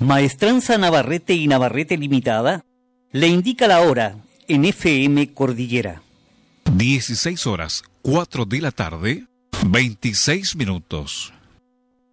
Maestranza Navarrete y Navarrete Limitada le indica la hora en FM Cordillera. 16 horas, 4 de la tarde, 26 minutos.